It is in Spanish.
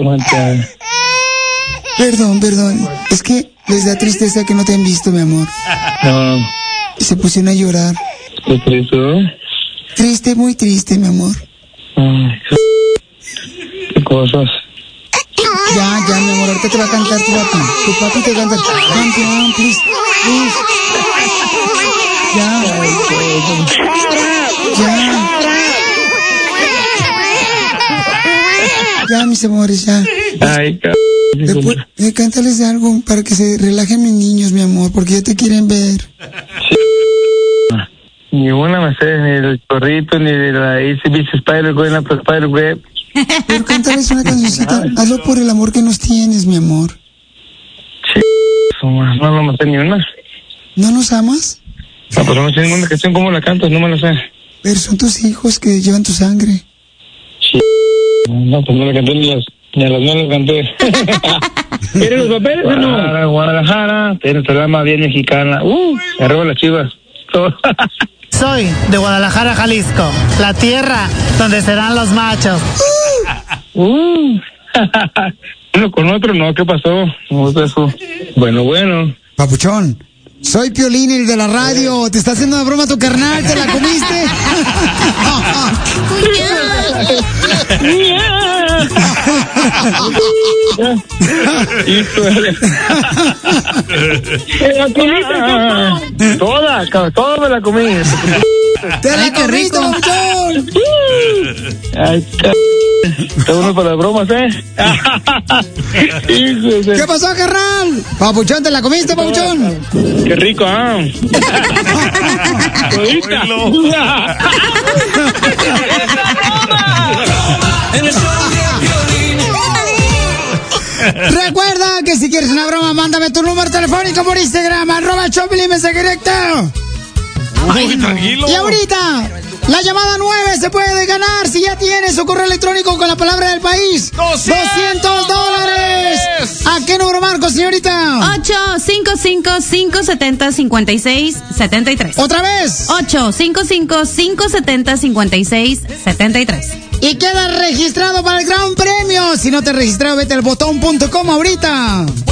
manchada. Perdón. Es que les da tristeza que no te han visto, mi amor. No. Y se pusieron a llorar. ¿Qué triste? Triste, muy triste, mi amor. Ay, qué cosas. Ya, mi amor, ahorita te va a cantar tu papi. Tu papi te va a cantar. Campeón, please. Ya, mis amores, ya. Ay, Cántales algo para que se relajen mis niños, mi amor, porque ya te quieren ver. Sí. Ni una me sé, ni el chorrito, ni de la ACDC Spider-Web. Pero cántales una cancioncita. Hazlo por el amor que nos tienes, mi amor. Sí, no me sé ni una. ¿No nos amas? No, pero no sé ninguna canción. ¿Cómo la cantas? No me la sé. Pero son tus hijos que llevan tu sangre. Sí. No, pues no la canté ni a las no las canté. ¿Quieres los papeles o no? Guadalajara, tienes el alma bien mexicana. Arriba las Chivas. Soy de Guadalajara, Jalisco, la tierra donde serán los machos. Uno con otro, no, ¿qué pasó? No, eso. Bueno. Papuchón, soy Piolín, el de la radio. Te está haciendo una broma tu carnal, ¿te la comiste? Toda me la comí. ¡Te la comiste, Papuchón! Ay, está uno para las bromas, ¿Qué pasó, carnal? Papuchón, ¿te la comiste, Papuchón? Qué rico, Recuerda que si quieres una broma, mándame tu número telefónico por Instagram, @Choplin, mensaje directo. Uy, tranquilo. Y ahorita, la llamada 9 se puede ganar si ya tienes su correo electrónico con la palabra del país. $200. ¿A qué número marco, señorita? 855-570-5673. ¿Otra vez? 855-570-5673. Y queda registrado para el gran premio. Si no te has registrado, vete al botón.com ahorita.